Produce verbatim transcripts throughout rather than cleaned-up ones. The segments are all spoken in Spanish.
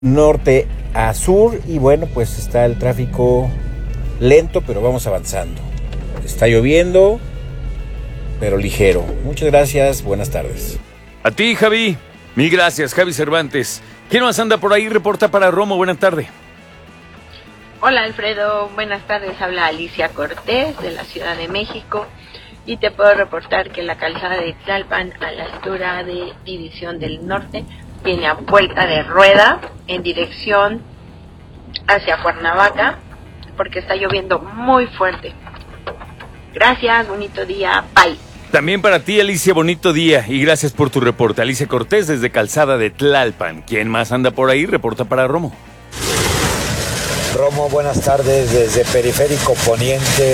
norte a sur y bueno, pues está el tráfico lento, pero vamos avanzando. Está lloviendo, pero ligero. Muchas gracias, buenas tardes. A ti, Javi. Mil gracias, Javi Cervantes. ¿Quién más anda por ahí? Reporta para Romo. Buenas tardes. Hola, Alfredo. Buenas tardes. Habla Alicia Cortés de la Ciudad de México y te puedo reportar que la calzada de Tlalpan a la altura de División del Norte viene a vuelta de rueda en dirección hacia Cuernavaca porque está lloviendo muy fuerte. Gracias, bonito día, bye. También para ti, Alicia, bonito día y gracias por tu reporte. Alicia Cortés desde Calzada de Tlalpan. ¿Quién más anda por ahí? Reporta para Romo. Romo, buenas tardes desde Periférico Poniente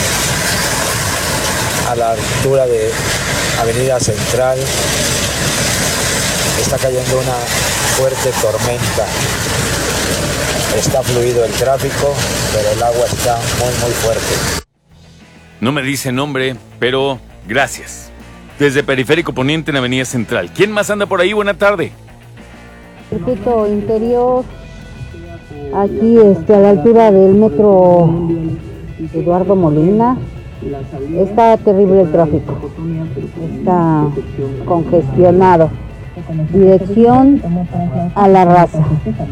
a la altura de Avenida Central. Está cayendo una fuerte tormenta. Está fluido el tráfico, pero el agua está muy, muy fuerte. No me dice nombre, pero gracias. Desde Periférico Poniente en Avenida Central. ¿Quién más anda por ahí? Buena tarde. Circuito interior, aquí este, a la altura del metro Eduardo Molina. Está terrible el tráfico. Está congestionado. Dirección a La Raza.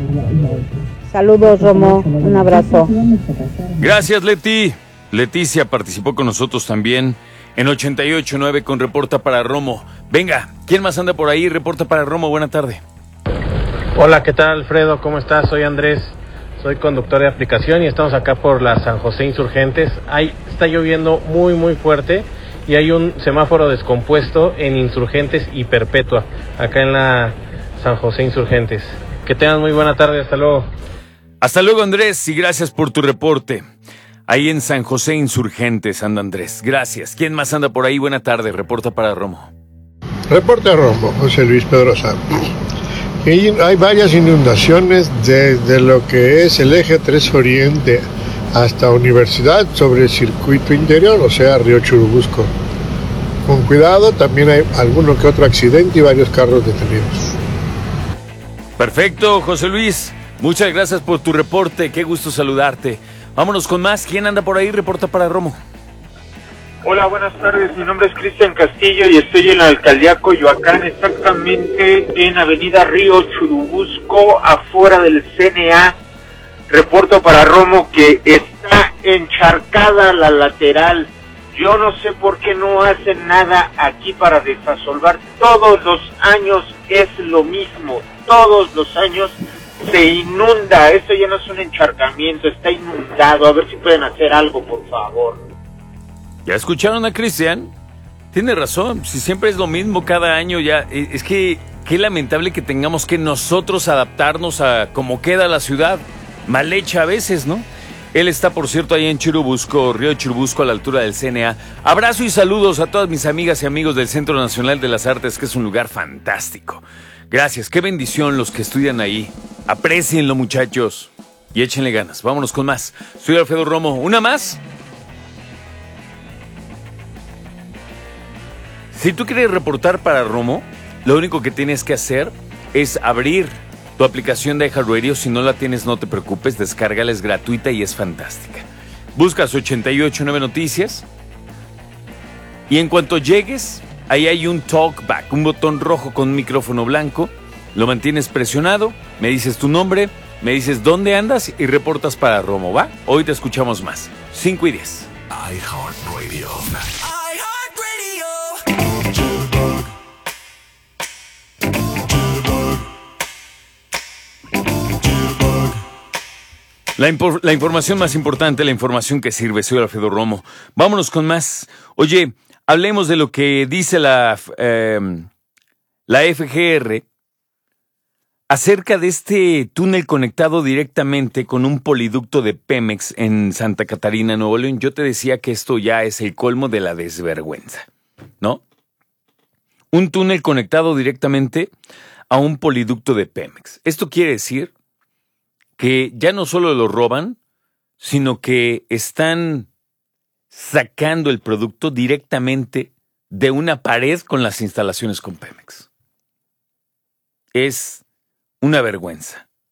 Saludos, Romo. Un abrazo. Gracias, Leti. Leticia participó con nosotros también en ochenta y ocho punto nueve con Reporta para Romo. Venga, ¿quién más anda por ahí? Reporta para Romo, buena tarde. Hola, ¿qué tal, Alfredo? ¿Cómo estás? Soy Andrés, soy conductor de aplicación y estamos acá por la San José Insurgentes. Ahí está lloviendo muy, muy fuerte y hay un semáforo descompuesto en Insurgentes y Perpetua, acá en la San José Insurgentes. Que tengan muy buena tarde, hasta luego. Hasta luego, Andrés, y gracias por tu reporte. Ahí en San José Insurgentes anda Andrés. Gracias. ¿Quién más anda por ahí? Buena tarde. Reporta para Romo. Reporta Romo, José Luis Pedrosa. Hay varias inundaciones desde lo que es el eje tres Oriente hasta Universidad sobre el circuito interior, o sea, Río Churubusco. Con cuidado, también hay alguno que otro accidente y varios carros detenidos. Perfecto, José Luis. Muchas gracias por tu reporte. Qué gusto saludarte. Vámonos con más. ¿Quién anda por ahí? Reporta para Romo. Hola, buenas tardes. Mi nombre es Cristian Castillo y estoy en la alcaldía Coyoacán, exactamente en Avenida Río Churubusco, afuera del C N A. Reporto para Romo que está encharcada la lateral. Yo no sé por qué no hacen nada aquí para desasolvar. Todos los años es lo mismo. Todos los años se inunda. Esto ya no es un encharcamiento, está inundado. A ver si pueden hacer algo, por favor. ¿Ya escucharon a Cristian? Tiene razón, si siempre es lo mismo cada año ya. Es que qué lamentable que tengamos que nosotros adaptarnos a cómo queda la ciudad. Mal hecha a veces, ¿no? Él está, por cierto, ahí en Churubusco, Río Churubusco, a la altura del C N A. Abrazo y saludos a todas mis amigas y amigos del Centro Nacional de las Artes, que es un lugar fantástico. Gracias, qué bendición los que estudian ahí. Aprécienlo, muchachos, y échenle ganas. Vámonos con más. Soy Alfredo Romo. ¿Una más? Si tú quieres reportar para Romo, lo único que tienes que hacer es abrir tu aplicación de iHeartRadio. Si no la tienes, no te preocupes, descárgala, es gratuita y es fantástica. Buscas ochenta y ocho punto nueve Noticias y en cuanto llegues, ahí hay un talkback, un botón rojo con un micrófono blanco. Lo mantienes presionado, me dices tu nombre, me dices dónde andas y reportas para Romo, ¿va? Hoy te escuchamos más. cinco y diez. iHeartRadio. La, impor- la información más importante, la información que sirve. Soy Alfredo Romo. Vámonos con más. Oye, hablemos de lo que dice la, eh, la F G R acerca de este túnel conectado directamente con un poliducto de Pemex en Santa Catarina, Nuevo León. Yo te decía que esto ya es el colmo de la desvergüenza, ¿no? Un túnel conectado directamente a un poliducto de Pemex. Esto quiere decir que ya no solo lo roban, sino que están sacando el producto directamente de una pared con las instalaciones con Pemex. Es una vergüenza.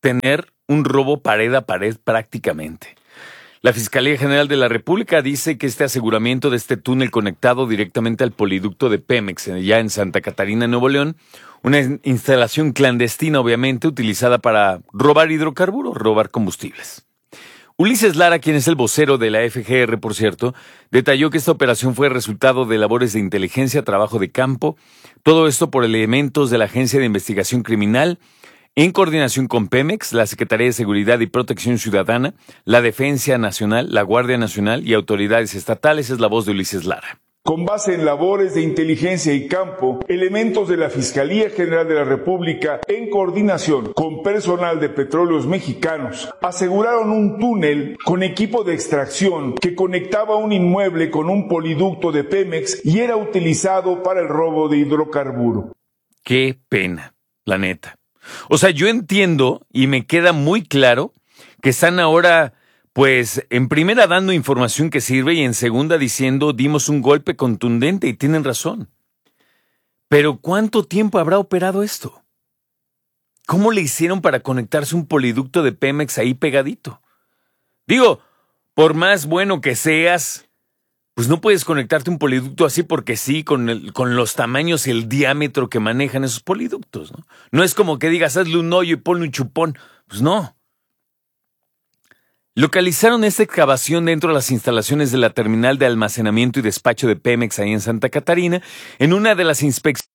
tener un robo pared a pared prácticamente. La Fiscalía General de la República dice que este aseguramiento de este túnel conectado directamente al poliducto de Pemex, ya en Santa Catarina, Nuevo León, una instalación clandestina, obviamente, utilizada para robar hidrocarburos, robar combustibles. Ulises Lara, quien es el vocero de la F G R, por cierto, detalló que esta operación fue resultado de labores de inteligencia, trabajo de campo, todo esto por elementos de la Agencia de Investigación Criminal, en coordinación con Pemex, la Secretaría de Seguridad y Protección Ciudadana, la Defensa Nacional, la Guardia Nacional y autoridades estatales. Es la voz de Ulises Lara. Con base en labores de inteligencia y campo, elementos de la Fiscalía General de la República, en coordinación con personal de Petróleos Mexicanos, aseguraron un túnel con equipo de extracción que conectaba un inmueble con un poliducto de Pemex y era utilizado para el robo de hidrocarburo. Qué pena, la neta. O sea, yo entiendo y me queda muy claro que están ahora, pues, en primera dando información que sirve y en segunda diciendo dimos un golpe contundente y tienen razón. Pero ¿cuánto tiempo habrá operado esto? ¿Cómo le hicieron para conectarse un poliducto de Pemex ahí pegadito? Digo, por más bueno que seas, pues no puedes conectarte un poliducto así porque sí, con, el, con los tamaños y el diámetro que manejan esos poliductos, ¿no? No es como que digas, hazle un hoyo y ponle un chupón. Pues no. Localizaron esta excavación dentro de las instalaciones de la terminal de almacenamiento y despacho de Pemex ahí en Santa Catarina, en una de las inspecciones